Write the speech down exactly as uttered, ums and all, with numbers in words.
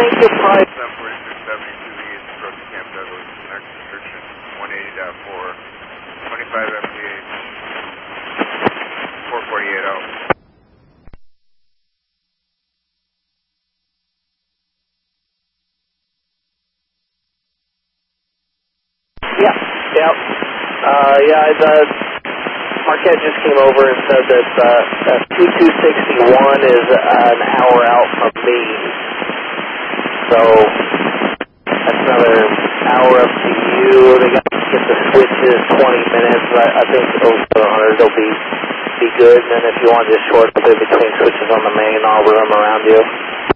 think you'll probably... seven forty-six seventy-two to the east, approaching Camp Douglas, next restriction, one eighty point four, twenty-five M P H, four forty-eight out. Yeah, yep. Uh, yeah, the Marquette just came over and said that uh, two two sixty-one is an hour out from me. So that's another hour up to you. They got to get the switches twenty minutes. I, I think those seven hundreds will be, be good. And then if you want to just short a bit between switches on the main, I'll run them around you.